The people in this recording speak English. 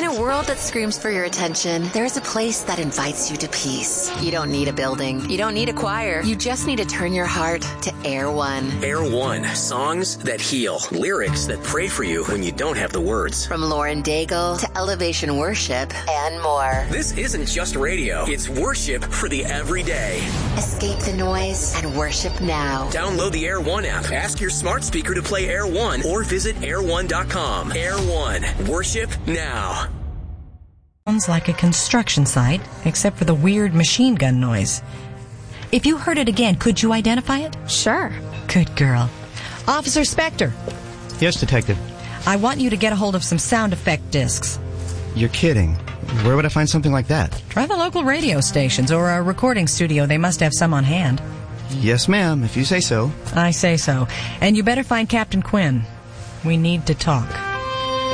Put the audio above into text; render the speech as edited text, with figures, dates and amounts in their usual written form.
a world that screams for your attention, there's a place that invites you to peace. You don't need a building. You don't need a choir. You just need to turn your heart to Air One. Air One. Songs that heal. Lyrics that pray for you when you don't have the words. From Lauren Daigle to Elevation Worship and more. This isn't just radio. It's worship for the everyday. Escape the noise and worship now. Download the Air One app. Ask your smart speaker to play Air One or visit air1.com. Air One. Worship now. Sounds like a construction site, except for the weird machine gun noise. If you heard it again, could you identify it? Sure. Good girl. Officer Spector. Yes, Detective. I want you to get a hold of some sound effect discs. You're kidding. Where would I find something like that? Try the local radio stations or a recording studio. They must have some on hand. Yes, ma'am, if you say so. I say so. And you better find Captain Quinn. We need to talk.